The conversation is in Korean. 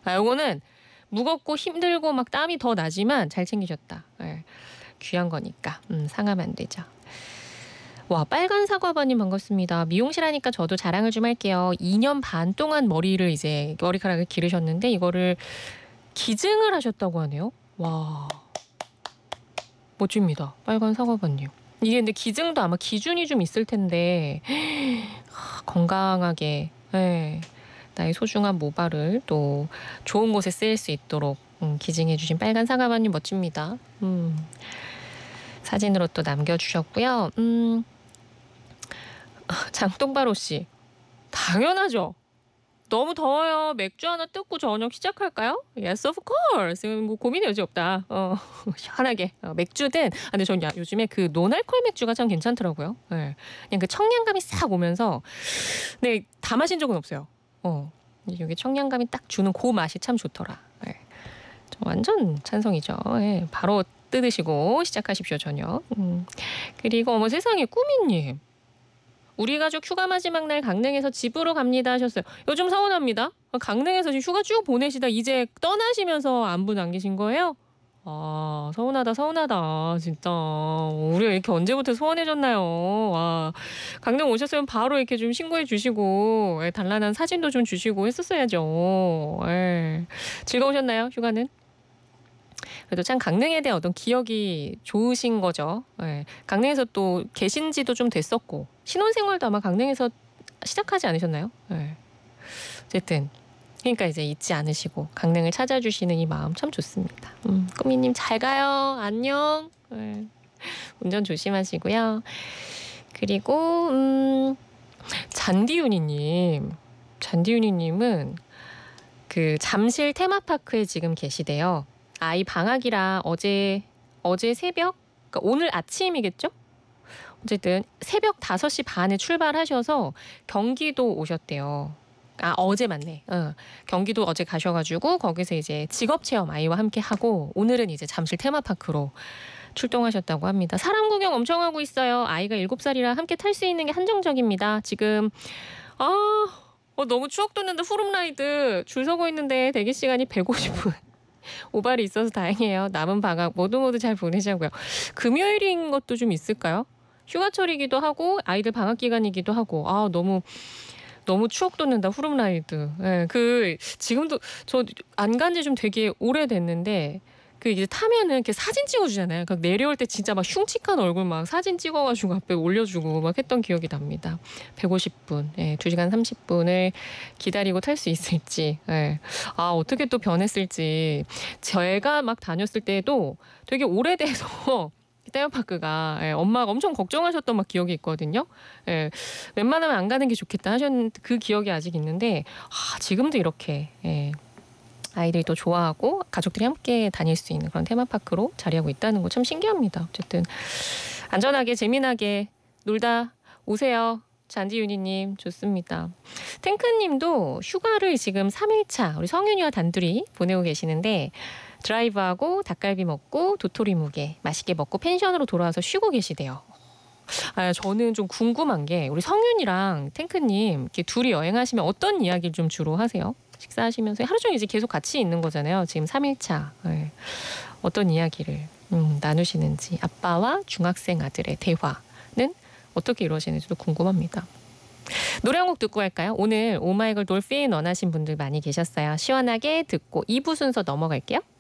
요거는 무겁고 힘들고 막 땀이 더 나지만 잘 챙기셨다. 예. 귀한 거니까. 상하면 안 되죠. 와, 빨간 사과바님 반갑습니다. 미용실 하니까 저도 자랑을 좀 할게요. 2년 반 동안 머리카락을 기르셨는데 이거를 기증을 하셨다고 하네요. 와, 멋집니다. 빨간 사과바님. 이게 근데 기증도 아마 기준이 좀 있을 텐데 건강하게 나의 소중한 모발을 또 좋은 곳에 쓰일 수 있도록 기증해 주신 빨간 사과바님 멋집니다. 사진으로 또 남겨주셨고요. 장똥바로 씨. 당연하죠. 너무 더워요. 맥주 하나 뜯고 저녁 시작할까요? Yes, of course. 뭐 고민의 여지 없다. 시원하게. 맥주든. 근데 전 요즘에 그 노알콜 맥주가 참 괜찮더라고요. 네. 그냥 그 청량감이 싹 오면서. 네, 다 마신 적은 없어요. 여기 청량감이 딱 주는 그 맛이 참 좋더라. 네. 완전 찬성이죠. 네. 바로 뜯으시고 시작하십시오, 저녁. 그리고 어머 세상에 꾸미님. 우리 가족 휴가 마지막 날 강릉에서 집으로 갑니다 하셨어요. 요즘 서운합니다. 강릉에서 지금 휴가 쭉 보내시다 이제 떠나시면서 안부 남기신 거예요? 아, 서운하다 진짜. 우리가 이렇게 언제부터 소원해졌나요? 와, 강릉 오셨으면 바로 이렇게 좀 신고해 주시고 단란한 사진도 좀 주시고 했었어야죠. 즐거우셨나요, 휴가는? 그래도 참 강릉에 대한 어떤 기억이 좋으신 거죠. 강릉에서 또 계신 지도 좀 됐었고 신혼생활도 아마 강릉에서 시작하지 않으셨나요? 어쨌든 그러니까 이제 잊지 않으시고 강릉을 찾아주시는 이 마음 참 좋습니다. 꾸미님 잘 가요. 안녕. 운전 조심하시고요. 그리고 잔디윤희님은 그 잠실 테마파크에 지금 계시대요. 아이 방학이라 어제 새벽, 그러니까 오늘 아침이겠죠? 어쨌든 새벽 5시 반에 출발하셔서 경기도 오셨대요. 아, 어제 맞네. 경기도 어제 가셔가지고 거기서 이제 직업체험 아이와 함께 하고 오늘은 이제 잠실 테마파크로 출동하셨다고 합니다. 사람 구경 엄청 하고 있어요. 아이가 7살이라 함께 탈 수 있는 게 한정적입니다. 지금 너무 추억 돋는다. 후룸라이드 줄 서고 있는데 대기 시간이 150분. 오발이 있어서 다행이에요. 남은 방학 모두 잘 보내자고요. 금요일인 것도 좀 있을까요? 휴가철이기도 하고 아이들 방학 기간이기도 하고 너무 추억 돋는다. 후룸라이드. 지금도 저 안 간 지 좀 되게 오래됐는데 그 이제 타면은 이렇게 사진 찍어주잖아요. 내려올 때 진짜 막 흉측한 얼굴 막 사진 찍어가지고 앞에 올려주고 막 했던 기억이 납니다. 150분, 2시간 30분을 기다리고 탈 수 있을지, 어떻게 또 변했을지. 제가 막 다녔을 때도 되게 오래돼서 테마파크가 엄마가 엄청 걱정하셨던 막 기억이 있거든요. 웬만하면 안 가는 게 좋겠다 하셨는데 그 기억이 아직 있는데 지금도 이렇게 아이들이 또 좋아하고 가족들이 함께 다닐 수 있는 그런 테마파크로 자리하고 있다는 거 참 신기합니다. 어쨌든 안전하게 재미나게 놀다 오세요. 잔디윤희님 좋습니다. 탱크님도 휴가를 지금 3일차 우리 성윤이와 단둘이 보내고 계시는데 드라이브하고 닭갈비 먹고 도토리 무게 맛있게 먹고 펜션으로 돌아와서 쉬고 계시대요. 저는 좀 궁금한 게 우리 성윤이랑 탱크님 이렇게 둘이 여행하시면 어떤 이야기를 좀 주로 하세요? 식사하시면서 하루 종일 이제 계속 같이 있는 거잖아요. 지금 3일차. 어떤 이야기를 나누시는지 아빠와 중학생 아들의 대화는 어떻게 이루어지는지도 궁금합니다. 노래 한 곡 듣고 갈까요? 오늘 오마이걸 돌핀 원하신 분들 많이 계셨어요. 시원하게 듣고 2부 순서 넘어갈게요.